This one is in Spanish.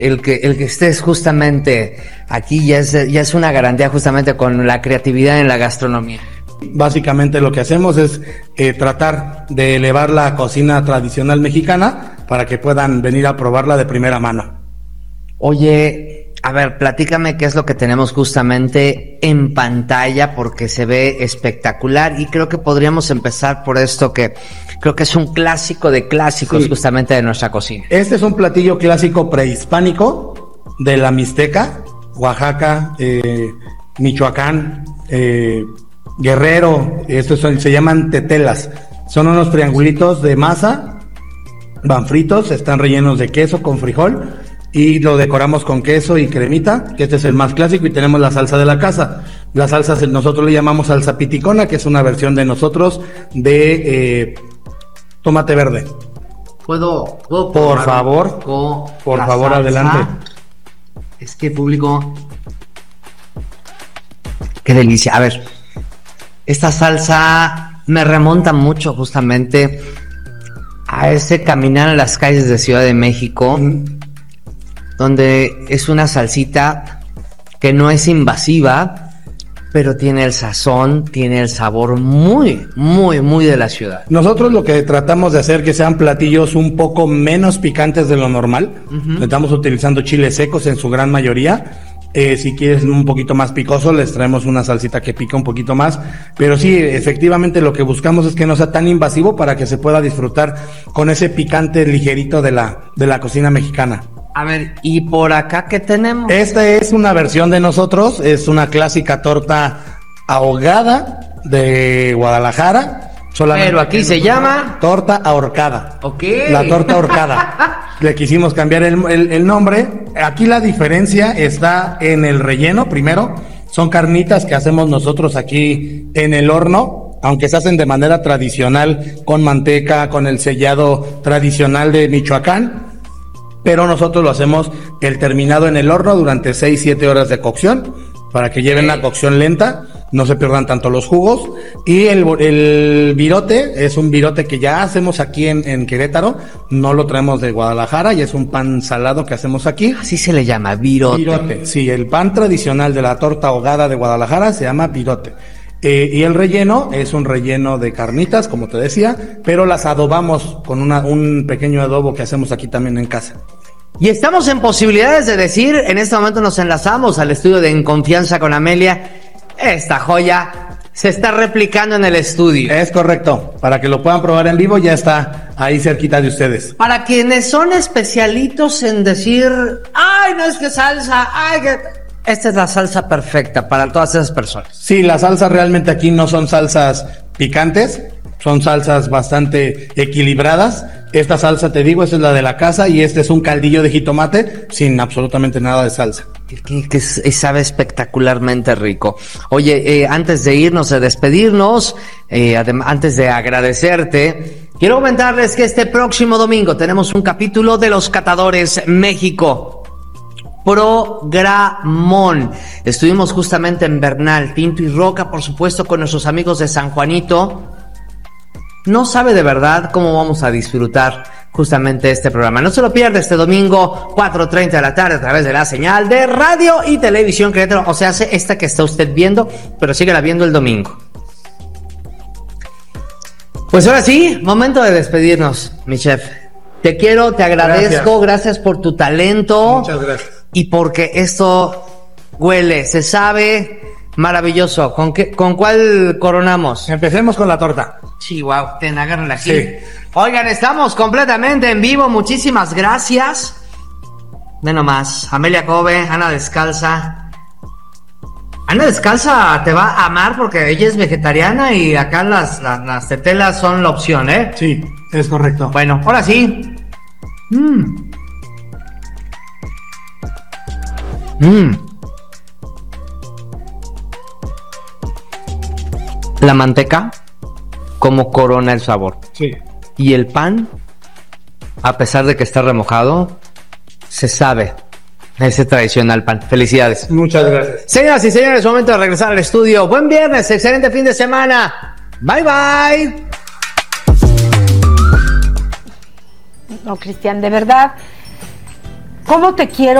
el que estés justamente aquí ya es una garantía justamente con la creatividad en la gastronomía. Básicamente lo que hacemos es tratar de elevar la cocina tradicional mexicana para que puedan venir a probarla de primera mano. Oye, a ver, platícame qué es lo que tenemos justamente en pantalla, porque se ve espectacular y creo que podríamos empezar por esto que creo que es un clásico de clásicos, sí, justamente de nuestra cocina. Este es un platillo clásico prehispánico de la Mixteca, Oaxaca, Michoacán, Guerrero. Estos se llaman tetelas. Son unos triangulitos de masa, van fritos, están rellenos de queso con frijol y lo decoramos con queso y cremita, que este es el más clásico, y tenemos la salsa de la casa. La salsa nosotros le llamamos salsa piticona, que es una versión de nosotros de tomate verde. ¿Puedo por favor, salsa? Adelante. Es que público, qué delicia. A ver, esta salsa me remonta mucho justamente a ese caminar en las calles de Ciudad de México, donde es una salsita que no es invasiva, pero tiene el sazón, tiene el sabor muy, muy, muy de la ciudad. Nosotros lo que tratamos de hacer que sean platillos un poco menos picantes de lo normal. Estamos utilizando chiles secos en su gran mayoría. Si quieres un poquito más picoso, les traemos una salsita que pica un poquito más. Pero sí, efectivamente lo que buscamos es que no sea tan invasivo para que se pueda disfrutar con ese picante ligerito de la cocina mexicana. A ver, ¿y por acá qué tenemos? Esta es una versión de nosotros, es una clásica torta ahogada de Guadalajara. Pero aquí se llama torta ahorcada. Ok. La torta ahorcada. Le quisimos cambiar el nombre. Aquí la diferencia está en el relleno. Primero, son carnitas que hacemos nosotros aquí en el horno, aunque se hacen de manera tradicional, con manteca, con el sellado tradicional de Michoacán. Pero nosotros lo hacemos el terminado en el horno durante 6-7 horas de cocción, para que lleven la cocción lenta, no se pierdan tanto los jugos. Y el virote es un virote que ya hacemos aquí en Querétaro, no lo traemos de Guadalajara, y es un pan salado que hacemos aquí. Así se le llama, virote. Virote, sí, el pan tradicional de la torta ahogada de Guadalajara se llama virote. Y el relleno es un relleno de carnitas, como te decía, pero las adobamos con un pequeño adobo que hacemos aquí también en casa. Y estamos en posibilidades de decir, en este momento nos enlazamos al estudio de En Confianza con Amelia. Esta joya se está replicando en el estudio. Es correcto, para que lo puedan probar en vivo, ya está ahí cerquita de ustedes. Para quienes son especialitos en decir, ay, no es que salsa, ay, que... Esta es la salsa perfecta para todas esas personas. Sí, las salsas realmente aquí no son salsas picantes, son salsas bastante equilibradas. Esta salsa, te digo, esa es la de la casa, y este es un caldillo de jitomate sin absolutamente nada de salsa. Que sabe espectacularmente rico. Oye, antes de irnos, de despedirnos, antes de agradecerte, quiero comentarles que este próximo domingo tenemos un capítulo de Los Catadores México. Programón. Estuvimos justamente en Bernal, Tinto y Roca, por supuesto, con nuestros amigos de San Juanito. No sabe de verdad cómo vamos a disfrutar justamente este programa. No se lo pierda este domingo, 4:30 de la tarde, a través de la señal de radio y televisión Querétaro. O sea, esta que está usted viendo, pero síguela viendo el domingo. Pues ahora sí, momento de despedirnos, mi chef. Te quiero, te agradezco, gracias por tu talento. Muchas gracias. Y porque esto huele, se sabe maravilloso. ¿Con cuál coronamos? Empecemos con la torta. Sí, wow, agárrenla aquí. Sí. Oigan, estamos completamente en vivo, muchísimas gracias. Ve nomás, Amelia Cove, Ana Descalza. Ana Descalza te va a amar porque ella es vegetariana y acá las tetelas son la opción, ¿eh? Sí, es correcto. Bueno, ahora sí. La manteca como corona el sabor. Sí. Y el pan, a pesar de que está remojado, se sabe ese tradicional pan. Felicidades. Muchas gracias. Señoras y señores, es momento de regresar al estudio. Buen viernes, excelente fin de semana. Bye bye. No, Cristian, de verdad, ¿Cómo te quiero?